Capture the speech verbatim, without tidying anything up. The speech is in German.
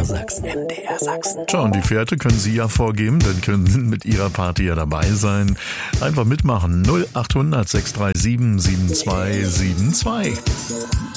R Sachsen. M D R Sachsen. Tja, und die Fährte können Sie ja vorgeben, dann können Sie mit Ihrer Party ja dabei sein. Einfach mitmachen. null acht hundert sechs drei sieben sieben zwei sieben zwei.